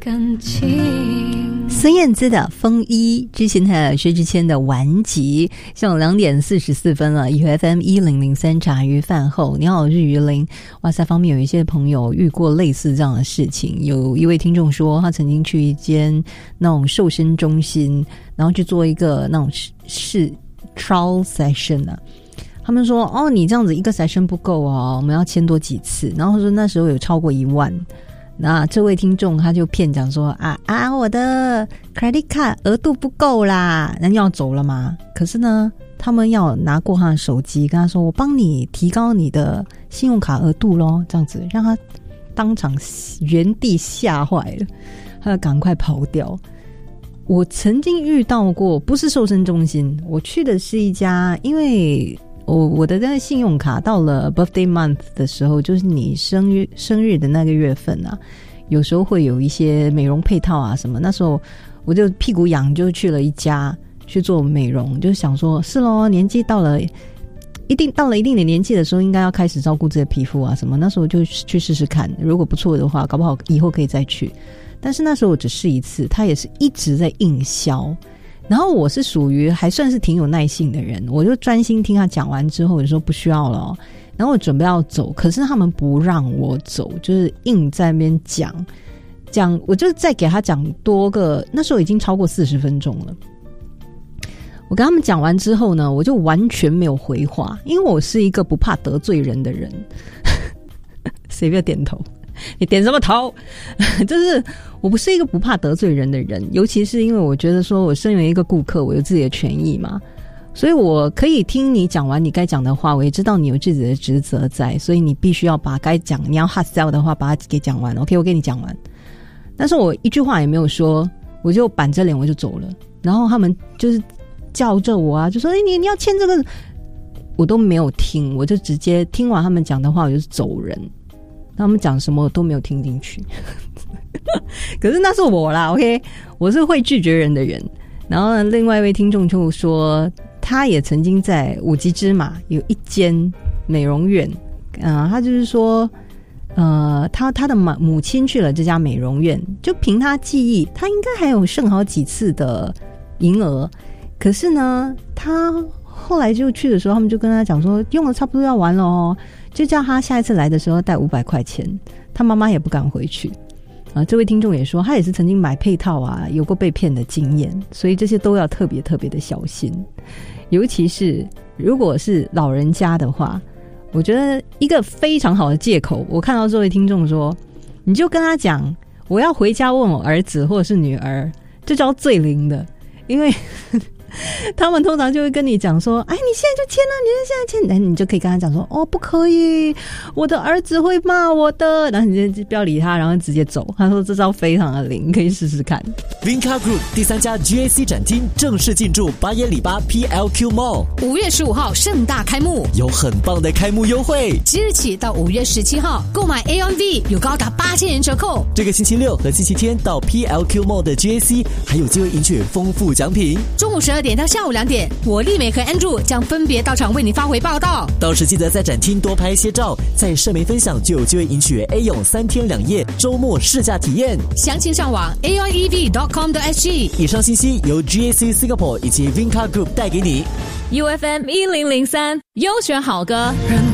感情。 孙燕姿的《风衣》，之前还有薛之谦的《顽疾》。像2点44分了，FM 1003茶余饭后，你好，日鱼林。哇塞，方面有一些朋友遇过类似这样的事情。有一位听众说，他曾经去一间那种瘦身中心，然后去做一个那种是 trial session 啊。他们说，哦，你这样子一个 session 不够哦，我们要签多几次。然后说那时候有超过1万。那这位听众他就骗讲说我的 credit card 额度不够啦，那要走了吗？可是呢，他们要拿过他的手机跟他说，我帮你提高你的信用卡额度咯，这样子让他当场原地吓坏了，他要赶快跑掉。我曾经遇到过，不是瘦身中心，我去的是一家，因为我的那个信用卡到了 birthday month 的时候，就是你生日的那个月份啊，有时候会有一些美容配套啊什么。那时候我就屁股痒，就去了一家去做美容，就想说是咯，年纪到了一定的年纪的时候，应该要开始照顾自己的皮肤啊什么。那时候就去试试看，如果不错的话，搞不好以后可以再去。但是那时候我只试一次，他也是一直在硬销。然后我是属于还算是挺有耐性的人，我就专心听他讲完之后，我就说不需要了哦。然后我准备要走，可是他们不让我走，就是硬在那边讲，我就再给他讲多个，那时候已经超过40分钟了。我跟他们讲完之后呢，我就完全没有回话，因为我是一个不怕得罪人的人。谁不要点头？你点什么头？就是我不是一个不怕得罪人的人，尤其是因为我觉得说我身为一个顾客，我有自己的权益嘛，所以我可以听你讲完你该讲的话，我也知道你有自己的职责在，所以你必须要把该讲，你要 hard sell 的话把它给讲完。 OK， 我给你讲完，但是我一句话也没有说，我就板着脸我就走了。然后他们就是叫着我啊，就说你要签这个，我都没有听，我就直接听完他们讲的话我就走人。他们讲什么我都没有听进去。可是那是我啦 OK， 我是会拒绝人的人。然后呢，另外一位听众就说他也曾经在五级芝麻有一间美容院，他就是说他的母亲去了这家美容院，就凭他记忆他应该还有剩好几次的营额，可是呢他后来就去的时候，他们就跟他讲说用了差不多要完了哦，就叫他下一次来的时候带500块钱。他妈妈也不敢回去这位听众也说他也是曾经买配套啊，有过被骗的经验，所以这些都要特别特别的小心。尤其是如果是老人家的话，我觉得一个非常好的借口，我看到这位听众说，你就跟他讲我要回家问我儿子或者是女儿，这叫最灵的。因为他们通常就会跟你讲说，哎，你现在就签了，你现在签，你就可以跟他讲说，哦，不可以，我的儿子会骂我的，然后你就不要理他，然后直接走。他说这招非常的灵，可以试试看。 Vinca Group 第3家 GAC 展厅正式进驻巴耶里巴 PLQ Mall， 5月15号盛大开幕， 有很棒的开幕优惠， 即日起到5月17号购买 AOV 有高达8000元折扣。 这个星期六和星期天到 PLQ Mall 的 GAC 还有机会赢取丰富奖品。 中午12点到下午2点，我丽美和 Andrew 将分别到场为你发回报道。 到时记得在展厅多拍一些照，在社媒分享就有机会赢取 A 泳3天2夜周末试驾体验。 详情上网 aonev.com.sg。 以上信息由 GAC Singapore 以及 Vinca Group 带给你。 UFM 1003优选好歌。